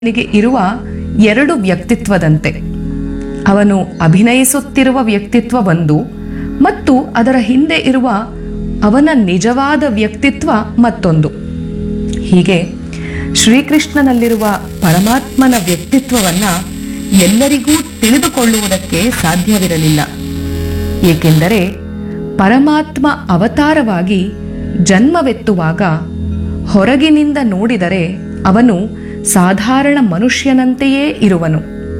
ಅವನಿಗೆ ಇರುವ ಎರಡು ವ್ಯಕ್ತಿತ್ವದಂತೆ. ಅವನು ಅಭಿನಯಿಸುತ್ತಿರುವ ವ್ಯಕ್ತಿತ್ವ ಒಂದು, ಮತ್ತು ಅದರ ಹಿಂದೆ ಇರುವ ಅವನ ನಿಜವಾದ ವ್ಯಕ್ತಿತ್ವ ಮತ್ತೊಂದು. ಹೀಗೆ ಶ್ರೀಕೃಷ್ಣನಲ್ಲಿರುವ ಪರಮಾತ್ಮನ ವ್ಯಕ್ತಿತ್ವವನ್ನು ಎಲ್ಲರಿಗೂ ತಿಳಿದುಕೊಳ್ಳುವುದಕ್ಕೆ ಸಾಧ್ಯವಿರಲಿಲ್ಲ. ಏಕೆಂದರೆ ಪರಮಾತ್ಮ ಅವತಾರವಾಗಿ ಜನ್ಮವೆತ್ತುವಾಗ ಹೊರಗಿನಿಂದ ನೋಡಿದರೆ ಅವನು ಸಾಧಾರಣ ಮನುಷ್ಯನಂತೆಯೇ ಇರುವನು.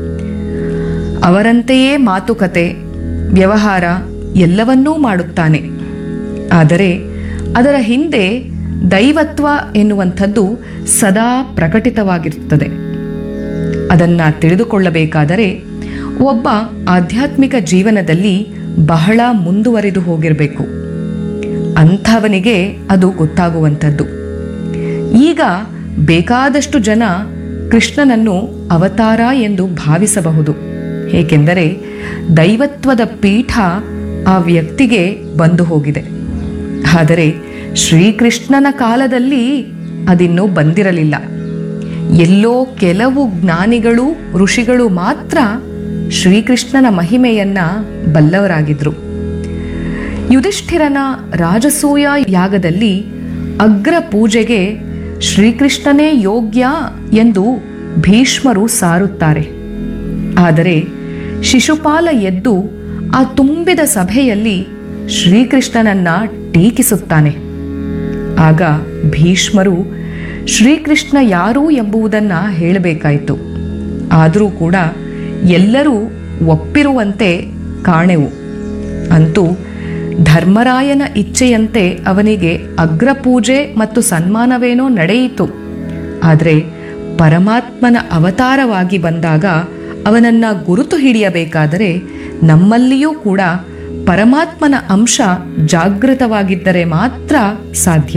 ಅವರಂತೆಯೇ ಮಾತುಕತೆ, ವ್ಯವಹಾರ ಎಲ್ಲವನ್ನೂ ಮಾಡುತ್ತಾನೆ. ಆದರೆ ಅದರ ಹಿಂದೆ ದೈವತ್ವ ಎನ್ನುವಂಥದ್ದು ಸದಾ ಪ್ರಕಟಿತವಾಗಿರುತ್ತದೆ. ಅದನ್ನು ತಿಳಿದುಕೊಳ್ಳಬೇಕಾದರೆ ಒಬ್ಬ ಆಧ್ಯಾತ್ಮಿಕ ಜೀವನದಲ್ಲಿ ಬಹಳ ಮುಂದುವರಿದು ಹೋಗಿರಬೇಕು. ಅಂಥವನಿಗೆ ಅದು ಗೊತ್ತಾಗುವಂಥದ್ದು. ಈಗ ಬೇಕಾದಷ್ಟು ಜನ ಕೃಷ್ಣನನ್ನು ಅವತಾರ ಎಂದು ಭಾವಿಸಬಹುದು. ಏಕೆಂದರೆ ದೈವತ್ವದ ಪೀಠ ಆ ವ್ಯಕ್ತಿಗೆ ಬಂದು ಹೋಗಿದೆ. ಆದರೆ ಶ್ರೀಕೃಷ್ಣನ ಕಾಲದಲ್ಲಿ ಅದಿನ್ನೂ ಬಂದಿರಲಿಲ್ಲ. ಎಲ್ಲೋ ಕೆಲವು ಜ್ಞಾನಿಗಳು, ಋಷಿಗಳು ಮಾತ್ರ ಶ್ರೀಕೃಷ್ಣನ ಮಹಿಮೆಯನ್ನ ಬಲ್ಲವರಾಗಿದ್ರು. ಯುಧಿಷ್ಠಿರನ ರಾಜಸೂಯ ಯಾಗದಲ್ಲಿ ಅಗ್ರ ಪೂಜೆಗೆ ಶ್ರೀಕೃಷ್ಣನೇ ಯೋಗ್ಯ ಎಂದು ಭೀಷ್ಮರು ಸಾರುತ್ತಾರೆ. ಆದರೆ ಶಿಶುಪಾಲ ಎದ್ದು ಆ ತುಂಬಿದ ಸಭೆಯಲ್ಲಿ ಶ್ರೀಕೃಷ್ಣನನ್ನ ಟೀಕಿಸುತ್ತಾನೆ. ಆಗ ಭೀಷ್ಮರು ಶ್ರೀಕೃಷ್ಣ ಯಾರು ಎಂಬುದನ್ನು ಹೇಳಬೇಕಾಯಿತು. ಆದರೂ ಕೂಡ ಎಲ್ಲರೂ ಒಪ್ಪಿರುವಂತೆ ಕಾಣೆವು. ಅಂತೂ ಧರ್ಮರಾಯನ ಇಚ್ಛೆಯಂತೆ ಅವನಿಗೆ ಅಗ್ರಪೂಜೆ ಮತ್ತು ಸನ್ಮಾನವೇನೋ ನಡೆಯಿತು. ಆದರೆ ಪರಮಾತ್ಮನ ಅವತಾರವಾಗಿ ಬಂದಾಗ ಅವನನ್ನು ಗುರುತು ಹಿಡಿಯಬೇಕಾದರೆ ನಮ್ಮಲ್ಲಿಯೂ ಕೂಡ ಪರಮಾತ್ಮನ ಅಂಶ ಜಾಗೃತವಾಗಿದ್ದರೆ ಮಾತ್ರ ಸಾಧ್ಯ.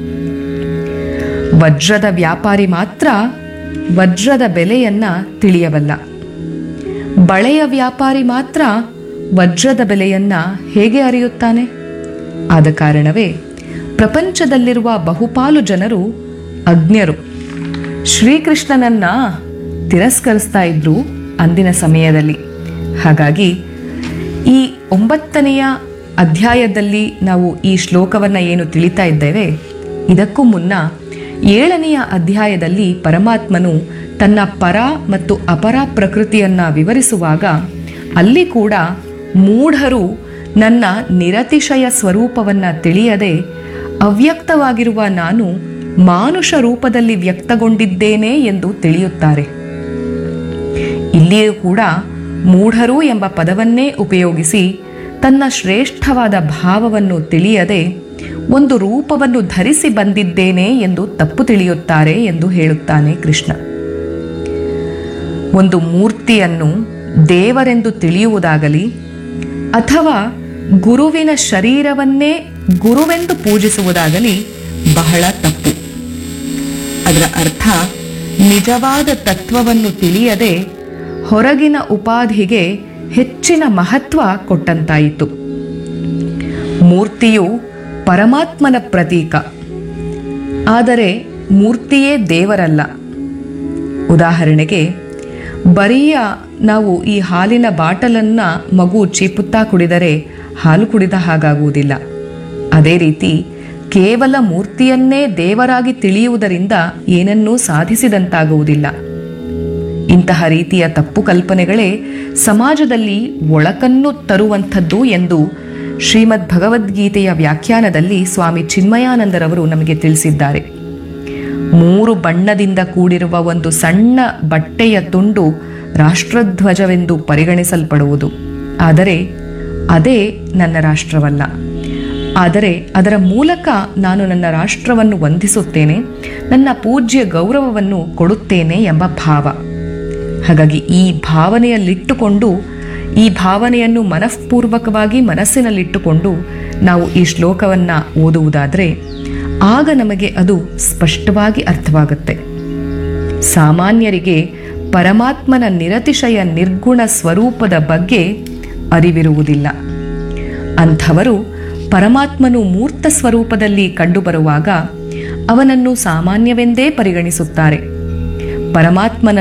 ವಜ್ರದ ವ್ಯಾಪಾರಿ ಮಾತ್ರ ವಜ್ರದ ಬೆಲೆಯನ್ನ ತಿಳಿಯಬಲ್ಲ. ಬಳೆಯ ವ್ಯಾಪಾರಿ ಮಾತ್ರ ವಜ್ರದ ಬೆಲೆಯನ್ನ ಹೇಗೆ ಅರಿಯುತ್ತಾನೆ? ಆದ ಕಾರಣವೇ ಪ್ರಪಂಚದಲ್ಲಿರುವ ಬಹುಪಾಲು ಜನರು ಅಜ್ಞರು. ಶ್ರೀಕೃಷ್ಣನನ್ನ ತಿರಸ್ಕರಿಸ್ತಾ ಇದ್ರು ಅಂದಿನ ಸಮಯದಲ್ಲಿ. ಹಾಗಾಗಿ ಈ 9ನೆಯ ಅಧ್ಯಾಯದಲ್ಲಿ ನಾವು ಈ ಶ್ಲೋಕವನ್ನು ಏನು ತಿಳಿತಾ ಇದ್ದೇವೆ, ಇದಕ್ಕೂ ಮುನ್ನ 7ನೆಯ ಅಧ್ಯಾಯದಲ್ಲಿ ಪರಮಾತ್ಮನು ತನ್ನ ಪರ ಮತ್ತು ಅಪರ ಪ್ರಕೃತಿಯನ್ನು ವಿವರಿಸುವಾಗ ಅಲ್ಲಿ ಕೂಡ ಮೂಢರು ನನ್ನ ನಿರತಿಶಯ ಸ್ವರೂಪವನ್ನು ತಿಳಿಯದೆ ಅವ್ಯಕ್ತವಾಗಿರುವ ನಾನು ಮಾನುಷ ರೂಪದಲ್ಲಿ ವ್ಯಕ್ತಗೊಂಡಿದ್ದೇನೆ ಎಂದು ತಿಳಿಯುತ್ತಾರೆ. ಇಲ್ಲಿಯೂ ಕೂಡ ಮೂಢರು ಎಂಬ ಪದವನ್ನೇ ಉಪಯೋಗಿಸಿ ತನ್ನ ಶ್ರೇಷ್ಠವಾದ ಭಾವವನ್ನು ತಿಳಿಯದೆ ಒಂದು ರೂಪವನ್ನು ಧರಿಸಿ ಬಂದಿದ್ದೇನೆ ಎಂದು ತಪ್ಪು ತಿಳಿಯುತ್ತಾರೆ ಎಂದು ಹೇಳುತ್ತಾನೆ ಕೃಷ್ಣ. ಒಂದು ಮೂರ್ತಿಯನ್ನು ದೇವರೆಂದು ತಿಳಿಯುವುದಾಗಲಿ ಅಥವಾ ಗುರುವಿನ ಶರೀರವನ್ನೇ ಗುರುವೆಂದು ಪೂಜಿಸುವುದಾಗಲಿ ಬಹಳ ತಪ್ಪು. ಅದರ ಅರ್ಥ ನಿಜವಾದ ತತ್ವವನ್ನು ತಿಳಿಯದೆ ಹೊರಗಿನ ಉಪಾಧಿಗೆ ಹೆಚ್ಚಿನ ಮಹತ್ವ ಕೊಟ್ಟಂತಾಯಿತು. ಮೂರ್ತಿಯು ಪರಮಾತ್ಮನ ಪ್ರತೀಕ, ಆದರೆ ಮೂರ್ತಿಯೇ ದೇವರಲ್ಲ. ಉದಾಹರಣೆಗೆ, ಬರಿಯ ನಾವು ಈ ಹಾಲಿನ ಬಾಟಲನ್ನು ಮಗು ಚೀಪುತ್ತಾ ಕುಡಿದರೆ ಹಾಲು ಕುಡಿದ ಹಾಗಾಗುವುದಿಲ್ಲ. ಅದೇ ರೀತಿ ಕೇವಲ ಮೂರ್ತಿಯನ್ನೇ ದೇವರಾಗಿ ತಿಳಿಯುವುದರಿಂದ ಏನನ್ನೂ ಸಾಧಿಸಿದಂತಾಗುವುದಿಲ್ಲ. ಇಂತಹ ರೀತಿಯ ತಪ್ಪು ಕಲ್ಪನೆಗಳೇ ಸಮಾಜದಲ್ಲಿ ಒಳಕನ್ನು ತರುವಂಥದ್ದು ಎಂದು ಶ್ರೀಮದ್ ಭಗವದ್ಗೀತೆಯ ವ್ಯಾಖ್ಯಾನದಲ್ಲಿ ಸ್ವಾಮಿ ಚಿನ್ಮಯಾನಂದರವರು ನಮಗೆ ತಿಳಿಸಿದ್ದಾರೆ. 3 ಬಣ್ಣದಿಂದ ಕೂಡಿರುವ ಒಂದು ಸಣ್ಣ ಬಟ್ಟೆಯ ತುಂಡು ರಾಷ್ಟ್ರಧ್ವಜವೆಂದು ಪರಿಗಣಿಸಲ್ಪಡುವುದು. ಆದರೆ ಅದೇ ನನ್ನ ರಾಷ್ಟ್ರವಲ್ಲ. ಆದರೆ ಅದರ ಮೂಲಕ ನಾನು ನನ್ನ ರಾಷ್ಟ್ರವನ್ನು ವಂದಿಸುತ್ತೇನೆ, ನನ್ನ ಪೂಜ್ಯ ಗೌರವವನ್ನು ಕೊಡುತ್ತೇನೆ ಎಂಬ ಭಾವ. ಹಾಗಾಗಿ ಈ ಭಾವನೆಯಲ್ಲಿಟ್ಟುಕೊಂಡು, ಈ ಭಾವನೆಯನ್ನು ಮನಃಪೂರ್ವಕವಾಗಿ ಮನಸ್ಸಿನಲ್ಲಿಟ್ಟುಕೊಂಡು ನಾವು ಈ ಶ್ಲೋಕವನ್ನು ಓದುವುದಾದರೆ ಆಗ ನಮಗೆ ಅದು ಸ್ಪಷ್ಟವಾಗಿ ಅರ್ಥವಾಗುತ್ತೆ. ಸಾಮಾನ್ಯರಿಗೆ ಪರಮಾತ್ಮನ ನಿರತಿಶಯ ನಿರ್ಗುಣ ಸ್ವರೂಪದ ಬಗ್ಗೆ ಅರಿವಿರುವುದಿಲ್ಲ. ಅಂಥವರು ಪರಮಾತ್ಮನು ಮೂರ್ತ ಸ್ವರೂಪದಲ್ಲಿ ಕಂಡುಬರುವಾಗ ಅವನನ್ನು ಸಾಮಾನ್ಯವೆಂದೇ ಪರಿಗಣಿಸುತ್ತಾರೆ. ಪರಮಾತ್ಮನ